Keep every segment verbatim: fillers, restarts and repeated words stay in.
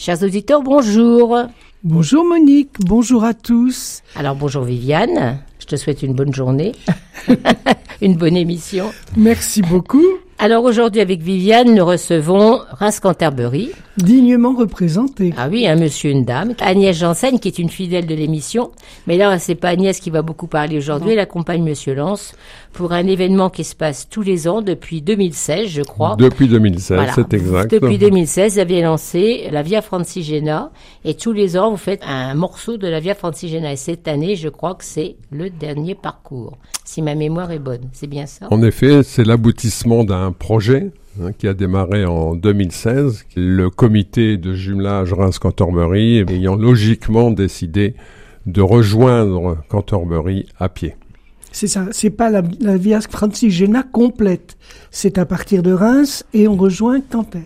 Chers auditeurs, bonjour. Bonjour Monique, bonjour à tous. Alors bonjour Viviane, je te souhaite une bonne journée, une bonne émission. Merci beaucoup. Alors aujourd'hui avec Viviane, nous recevons Reims-Canterbury. Dignement représenté. Ah oui, un monsieur, une dame. Agnès Janssen, qui est une fidèle de l'émission. Mais là, c'est pas Agnès qui va beaucoup parler aujourd'hui. Elle accompagne monsieur Lance pour un événement qui se passe tous les ans depuis deux mille seize, je crois. Depuis deux mille seize, voilà. C'est exact. Depuis deux mille seize, vous avez lancé la Via Francigena. Et tous les ans, vous faites un morceau de la Via Francigena. Et cette année, je crois que c'est le dernier parcours. Si ma mémoire est bonne. C'est bien ça? En effet, c'est l'aboutissement d'un projet hein, qui a démarré en deux mille seize. Le comité de jumelage Reims-Canterbury ayant logiquement décidé de rejoindre Canterbury à pied. C'est ça, c'est pas la, la Via Francigena complète. C'est à partir de Reims et on rejoint Canter.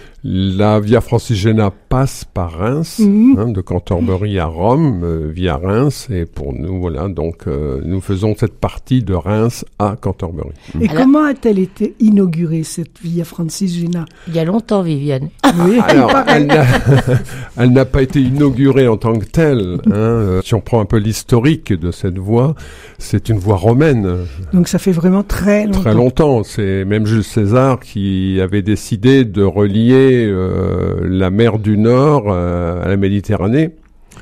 La Via Francigena passe par Reims, mmh. hein, de Canterbury à Rome, euh, via Reims, et pour nous, voilà, donc euh, nous faisons cette partie de Reims à Canterbury. Et alors, comment a-t-elle été inaugurée, cette Via Francigena? Il y a longtemps, Viviane. Oui, alors, elle n'a, elle n'a pas été inaugurée en tant que telle. Hein, euh, si on prend un peu l'historique de cette voie, c'est une voie romaine. Donc ça fait vraiment très longtemps. Très longtemps. C'est même Jules César qui avait décidé de relier Euh, la mer du Nord euh, à la Méditerranée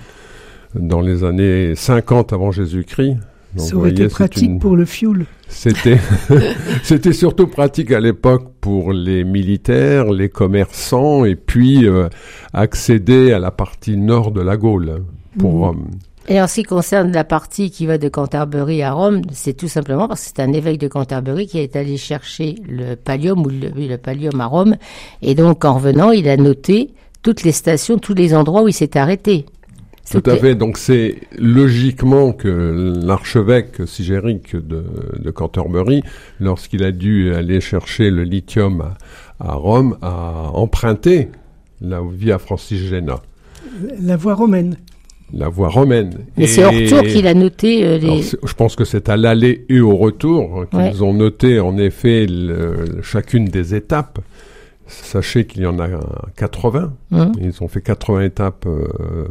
dans les années cinquante avant Jésus-Christ. Donc, ça aurait voyez, été pratique une... pour le fioul. C'était, c'était surtout pratique à l'époque pour les militaires, les commerçants et puis euh, accéder à la partie nord de la Gaule pour mmh. Rome. Et en ce qui concerne la partie qui va de Canterbury à Rome, c'est tout simplement parce que c'est un évêque de Canterbury qui est allé chercher le pallium, ou le, oui, le pallium à Rome. Et donc, en revenant, il a noté toutes les stations, tous les endroits où il s'est arrêté. Tout à fait. Donc, c'est logiquement que l'archevêque Sigéric de, de Canterbury, lorsqu'il a dû aller chercher le lithium à, à Rome, a emprunté la Via Francigena. La voie romaine. La voie romaine. Mais et c'est au retour qu'il a noté euh, les... Alors, je pense que c'est à l'aller et au retour qu'ils ouais. ont noté en effet le, chacune des étapes. Sachez qu'il y en a quatre-vingts. Mmh. Ils ont fait quatre-vingts étapes euh,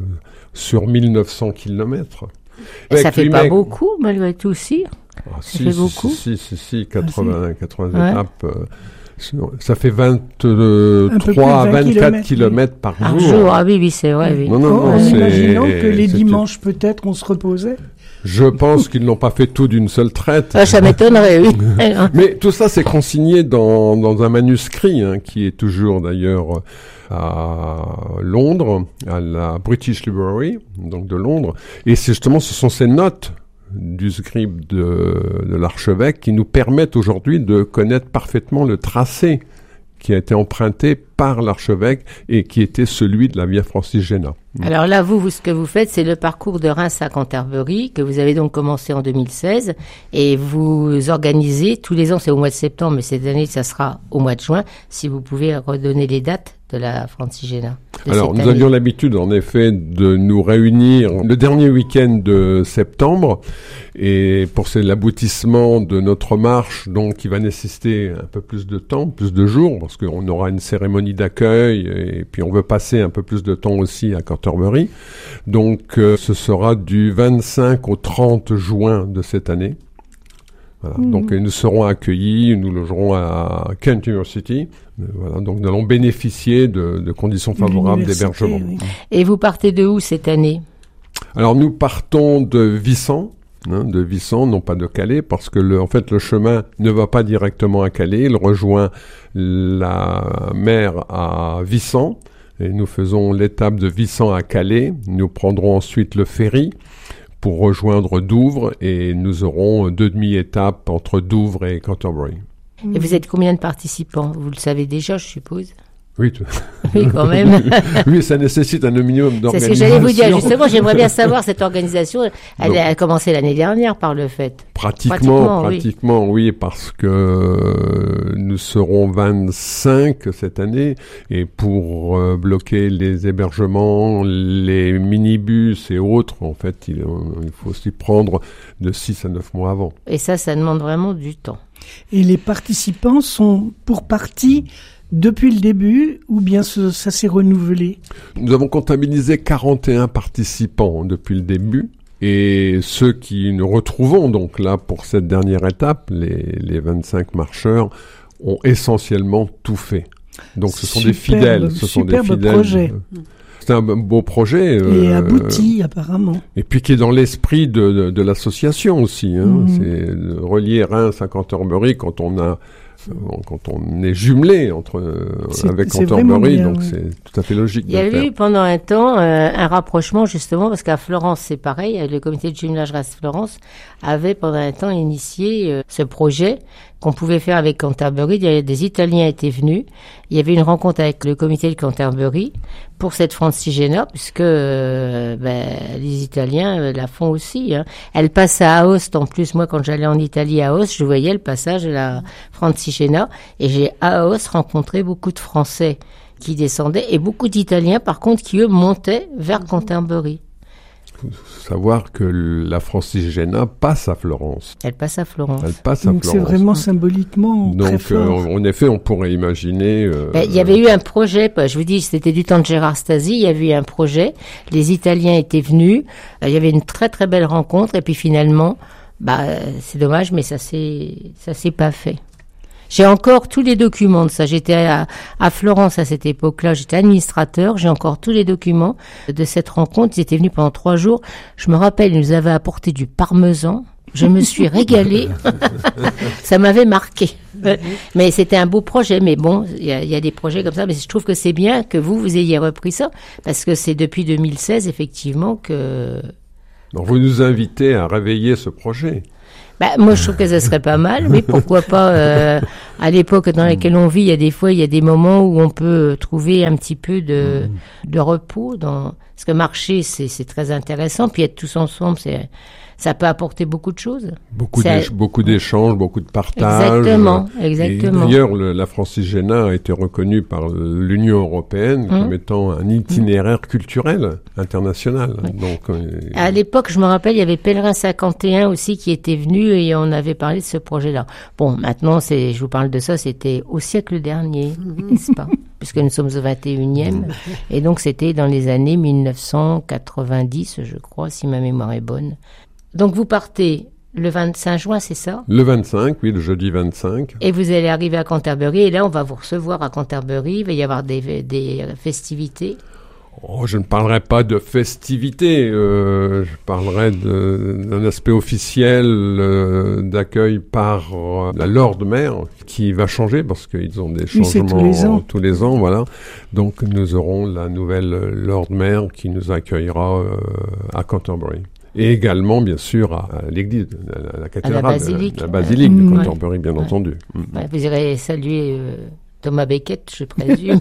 sur mille neuf cents kilomètres. Et ça fait pas mecs... beaucoup malgré tout, si. Ah, ça si, fait si, beaucoup. Si, si, si, quatre-vingts, ah, si. quatre-vingts ouais. étapes. Euh, Ça fait vingt-trois à vingt-quatre kilomètres par jour. Par jour, ah oui, oui, c'est vrai. Oui. Non, non, oh, non, en c'est, imaginant que les c'est dimanches, une... peut-être, on se reposait. Je pense qu'ils n'ont pas fait tout d'une seule traite. Ah, ça m'étonnerait, oui. Mais tout ça, c'est consigné dans, dans un manuscrit, hein, qui est toujours d'ailleurs à Londres, à la British Library, donc de Londres. Et c'est justement, ce sont ces notes du scribe de, de l'archevêque qui nous permettent aujourd'hui de connaître parfaitement le tracé qui a été emprunté par l'archevêque et qui était celui de la Via Francigena. Alors là, vous, vous, ce que vous faites, c'est le parcours de Reims à Canterbury, que vous avez donc commencé en deux mille seize, et vous organisez, tous les ans, c'est au mois de septembre, mais cette année, ça sera au mois de juin, si vous pouvez redonner les dates de la Francigena. Alors, nous année. avions l'habitude, en effet, de nous réunir le dernier week-end de septembre, et pour c'est l'aboutissement de notre marche, donc, qui va nécessiter un peu plus de temps, plus de jours, parce qu'on aura une cérémonie d'accueil, et puis on veut passer un peu plus de temps aussi à Canterbury. Donc, euh, ce sera du vingt-cinq au trente juin de cette année. Voilà. Mmh. Donc, nous serons accueillis, nous logerons à Kent University. Voilà. Donc, nous allons bénéficier de, de conditions favorables d'hébergement. Oui. Et vous partez de où cette année? Alors, nous partons de Wissant. Hein, de Wissant, non pas de Calais, parce que le, en fait le chemin ne va pas directement à Calais, il rejoint la mer à Wissant, et nous faisons l'étape de Wissant à Calais. Nous prendrons ensuite le ferry pour rejoindre Douvres, et nous aurons deux demi-étapes entre Douvres et Canterbury. Et vous êtes combien de participants? Vous le savez déjà, je suppose? Oui, tout... oui, quand même. Oui, ça nécessite un minimum d'organisation. C'est ce que j'allais vous dire. Justement, j'aimerais bien savoir cette organisation. Elle Donc, a commencé l'année dernière par le fait. Pratiquement, pratiquement, pratiquement oui. oui, parce que nous serons vingt-cinq cette année, et pour euh, bloquer les hébergements, les minibus et autres, en fait, il, il faut s'y prendre de six à neuf mois avant. Et ça, ça demande vraiment du temps. Et les participants sont pour partie depuis le début ou bien ce, ça s'est renouvelé? Nous avons comptabilisé quarante et un participants depuis le début. Et ceux qui nous retrouvons donc là pour cette dernière étape, les, les vingt-cinq marcheurs, ont essentiellement tout fait. Donc ce sont superbe, des fidèles. Ce sont des fidèles. Projet. C'est un beau projet. Et euh, abouti, apparemment. Et puis qui est dans l'esprit de, de, de l'association aussi. Hein. Mmh. C'est de relier Reims à Cantorbéry quand on a quand on est jumelé entre c'est, avec c'est Cantorbéry, donc oui. c'est tout à fait logique. Il y a eu pendant un temps euh, un rapprochement justement parce qu'à Florence c'est pareil, le comité de jumelage Reims-Florence avait pendant un temps initié euh, ce projet qu'on pouvait faire avec Canterbury. Il y avait des Italiens étaient venus, il y avait une rencontre avec le comité de Canterbury pour cette Francigena puisque euh, ben, les Italiens euh, la font aussi. Hein. Elle passe à Aoste en plus. Moi quand j'allais en Italie à Aoste, je voyais le passage de la Francigena et j'ai à Aoste rencontré beaucoup de Français qui descendaient et beaucoup d'Italiens par contre qui eux montaient vers Canterbury. Il faut savoir que la Francigena passe à Florence. Elle passe à Florence. Elle passe à Donc Florence. c'est vraiment symboliquement Donc, très fort. euh, en effet, on pourrait imaginer... Euh, ben, il y avait eu un projet, je vous dis, c'était du temps de Gérard Stasi, il y avait eu un projet, les Italiens étaient venus, il y avait une très très belle rencontre, et puis finalement, bah, c'est dommage, mais ça s'est, ça s'est pas fait. J'ai encore tous les documents de ça. J'étais à, à Florence à cette époque-là. J'étais administrateur. J'ai encore tous les documents de cette rencontre. Ils étaient venus pendant trois jours. Je me rappelle, ils nous avaient apporté du parmesan. Je me suis régalée. Ça m'avait marqué. Mais c'était un beau projet. Mais bon, il y a, y a des projets comme ça. Mais je trouve que c'est bien que vous, vous ayez repris ça. Parce que c'est depuis deux mille seize, effectivement, que... Donc vous nous invitez à réveiller ce projet. Bah, moi, je trouve que ça serait pas mal, mais pourquoi pas, euh, à l'époque dans laquelle on vit, il y a des fois, il y a des moments où on peut trouver un petit peu de, de repos dans, parce que marcher, c'est, c'est très intéressant, puis être tous ensemble, c'est, ça peut apporter beaucoup de choses. Beaucoup, c'est d'éch- beaucoup d'échanges, beaucoup de partages. Exactement, exactement. Et d'ailleurs, le, la Francigena a été reconnue par l'Union européenne mmh. comme étant un itinéraire mmh. culturel international. Oui. Donc, euh, à l'époque, je me rappelle, il y avait Pèlerin cinquante et un aussi qui était venu et on avait parlé de ce projet-là. Bon, maintenant, c'est, je vous parle de ça, c'était au siècle dernier, mmh. n'est-ce pas? Puisque nous sommes au vingt et unième. Et donc, c'était dans les années mille neuf cent quatre-vingt-dix, je crois, si ma mémoire est bonne. Donc, vous partez le vingt-cinq juin, c'est ça? Le vingt-cinq, oui, le jeudi vingt-cinq. Et vous allez arriver à Canterbury. Et là, on va vous recevoir à Canterbury. Il va y avoir des, des festivités. Oh, je ne parlerai pas de festivités. Euh, je parlerai de, d'un aspect officiel euh, d'accueil par euh, la Lord Mayor qui va changer parce qu'ils ont des changements oui, tous les ans. tous les ans, voilà. Donc, nous aurons la nouvelle Lord Mayor qui nous accueillera euh, à Canterbury. Et également, bien sûr, à, à l'église, à la cathédrale, à la basilique, la basilique euh, de ouais. Canterbury, bien ouais. entendu. Ouais, vous irez saluer euh, Thomas Becket, je présume.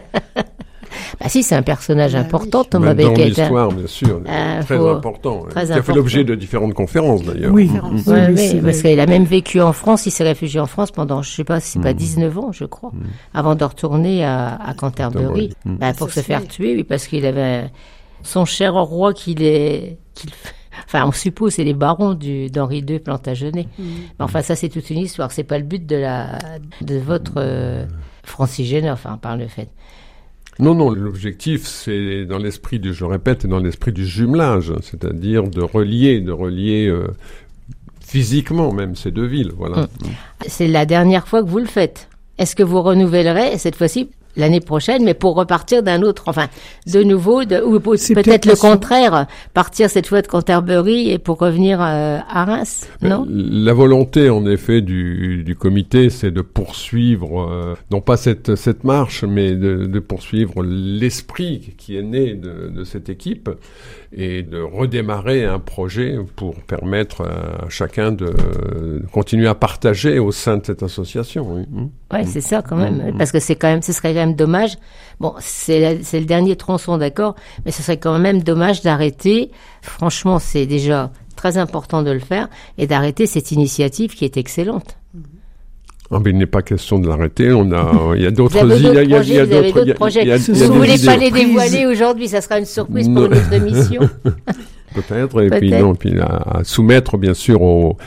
Bah si, c'est un personnage ah, important, oui. Thomas bah, Becket. Dans l'histoire, hein. bien sûr, euh, très faut... important. Très qui important. a fait l'objet de différentes conférences, d'ailleurs. Oui, mmh. oui, ouais, oui oui parce qu'il a même vécu en France, il s'est réfugié en France pendant, je sais pas, si c'est mmh. pas dix-neuf ans, je crois, mmh. avant de retourner à, à Canterbury, mmh. bah, pour se faire fait. tuer, oui, parce qu'il avait son cher roi qu'il est... qu'il... Enfin, on suppose c'est les barons du, d'Henri deux Plantagenet. Mmh. Mais enfin, ça, c'est toute une histoire. C'est pas le but de la, de votre euh, Francigena, enfin, par le fait. Non, non, l'objectif, c'est dans l'esprit du, je répète, c'est dans l'esprit du jumelage, c'est-à-dire de relier, de relier euh, physiquement même ces deux villes, voilà. Mmh. C'est la dernière fois que vous le faites. Est-ce que vous renouvellerez cette fois-ci l'année prochaine, mais pour repartir d'un autre, enfin, de nouveau, de, ou peut-être, peut-être le contraire, partir cette fois de Canterbury et pour revenir euh, à Reims, non? La volonté, en effet, du, du comité, c'est de poursuivre, euh, non pas cette, cette marche, mais de, de poursuivre l'esprit qui est né de, de cette équipe et de redémarrer un projet pour permettre à chacun de continuer à partager au sein de cette association. Oui, ouais, mmh. c'est ça quand même, mmh. parce que c'est quand même, ce serait quand même dommage. Bon, c'est, la, c'est le dernier tronçon, d'accord, mais ce serait quand même dommage d'arrêter. Franchement, c'est déjà très important de le faire et d'arrêter cette initiative qui est excellente. Ah, mais il n'est pas question de l'arrêter. On a, il y a d'autres, vous avez d'autres il y a, projets, il y a vous avez d'autres, d'autres projets. Il y a, il y a, vous il y a voulez idées. pas les dévoiler aujourd'hui, ça sera une surprise non. pour notre émission. Peut-être, et Peut-être. puis non, puis à, à soumettre bien sûr au,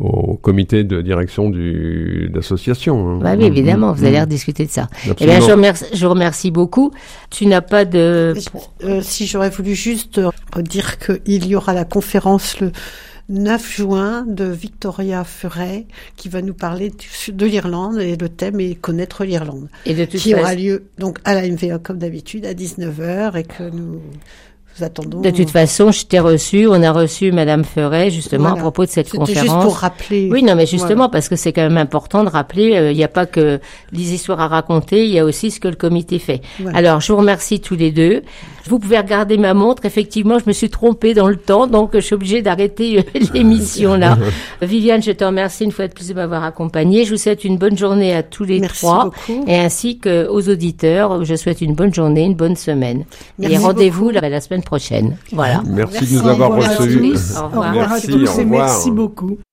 au comité de direction du, de l'association. Hein. Bah oui, évidemment, mmh, vous allez mmh. rediscuter de ça. Absolument. Eh bien, je remercie, je remercie beaucoup. Tu n'as pas de... Euh, si j'aurais voulu juste dire qu'il y aura la conférence le neuf juin de Victoria Furet qui va nous parler de l'Irlande, et le thème est connaître l'Irlande. Et de toute qui façon... aura lieu donc à la M V A comme d'habitude à dix-neuf heures et que nous... Nous attendons. De toute façon, je t'ai reçu, on a reçu Madame Ferret, justement, voilà. à propos de cette C'était conférence. Juste pour rappeler. Oui, non, mais justement, voilà. parce que c'est quand même important de rappeler, il euh, n'y a pas que les histoires à raconter, il y a aussi ce que le comité fait. Voilà. Alors, je vous remercie tous les deux. Vous pouvez regarder ma montre. Effectivement, je me suis trompée dans le temps, donc je suis obligée d'arrêter euh, l'émission là. Viviane, je te remercie une fois de plus de m'avoir accompagnée. Je vous souhaite une bonne journée à tous les Merci trois. Beaucoup. Et ainsi qu'aux auditeurs, je souhaite une bonne journée, une bonne semaine. Merci et rendez-vous la, la semaine prochaine. Voilà. Merci, merci de nous avoir reçus. Au revoir. Au revoir à tous et merci beaucoup.